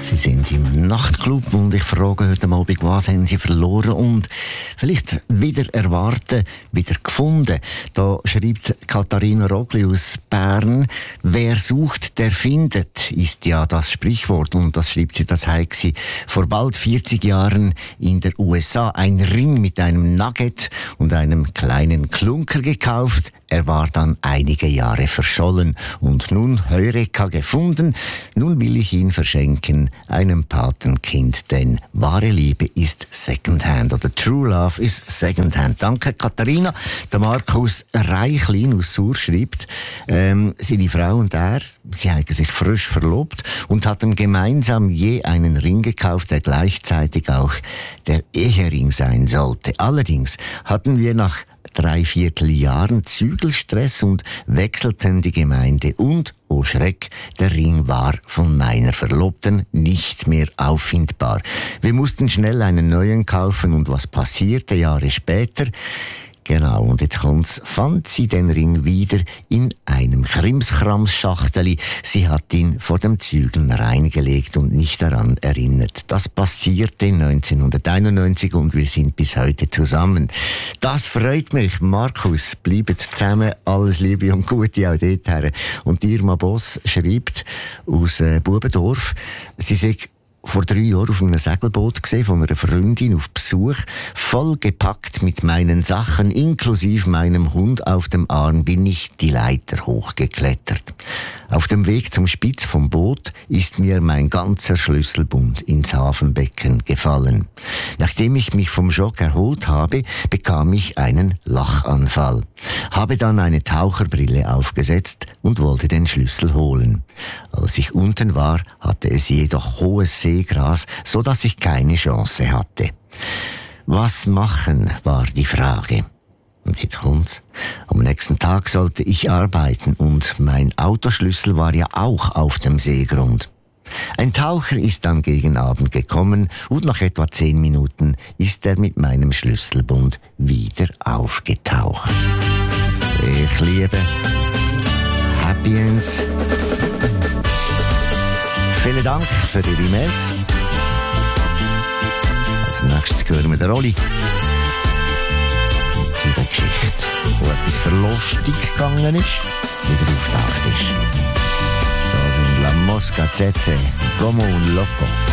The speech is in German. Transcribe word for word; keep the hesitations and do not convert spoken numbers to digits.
Sie sind im Nachtclub und ich frage heute Abend, was haben Sie verloren und vielleicht wieder erwarten, wieder gefunden. Da schreibt Katharina Rogli aus Bern, wer sucht, der findet, ist ja das Sprichwort. Und das schreibt sie, das heißt sie vor bald vierzig Jahren in der U S A ein Ring mit einem Nugget und einem kleinen Klunker gekauft. Er war dann einige Jahre verschollen und nun Heureka gefunden. Nun will ich ihn verschenken, einem Patenkind, denn wahre Liebe ist Secondhand oder True Love ist Secondhand. Danke, Katharina. Der Markus Reichlin aus Sur schreibt, ähm, seine Frau und er, sie haben sich frisch verlobt und hatten gemeinsam je einen Ring gekauft, der gleichzeitig auch der Ehering sein sollte. Allerdings hatten wir nach dreiviertel Jahren Zügelstress und wechselten die Gemeinde und, oh Schreck, der Ring war von meiner Verlobten nicht mehr auffindbar. Wir mussten schnell einen neuen kaufen und was passierte Jahre später? Genau, und jetzt kommt's, fand sie den Ring wieder in einem Krimskrams-Schachteli. Sie hat ihn vor dem Zügeln reingelegt und nicht daran erinnert. Das passierte neunzehnhunderteinundneunzig und wir sind bis heute zusammen. Das freut mich, Markus. Bleibt zusammen, alles Liebe und Gute auch dorthin. Und Irma Boss schreibt aus äh, Bubendorf, sie sagt, vor drei Jahren auf einem Segelboot gesehen von einer Freundin auf Besuch, vollgepackt mit meinen Sachen, inklusive meinem Hund auf dem Arm, bin ich die Leiter hochgeklettert. Auf dem Weg zum Spitz vom Boot ist mir mein ganzer Schlüsselbund ins Hafenbecken gefallen. Nachdem ich mich vom Schock erholt habe, bekam ich einen Lachanfall. Habe dann eine Taucherbrille aufgesetzt und wollte den Schlüssel holen. Als ich unten war, hatte es jedoch hohes Seegras, so dass ich keine Chance hatte. Was machen, war die Frage. Und jetzt kommt's. Am nächsten Tag sollte ich arbeiten und mein Autoschlüssel war ja auch auf dem Seegrund. Ein Taucher ist dann gegen Abend gekommen und nach etwa zehn Minuten ist er mit meinem Schlüsselbund wieder aufgetaucht. Ich liebe Happy Ends. Vielen Dank für Ihre E-Mails. Als nächstes hören wir den Rolli. Mit seiner Geschichte, wo etwas verlustig gegangen ist, wieder auftaucht ist. Da sind La Mosca Zeze, Como un Loco.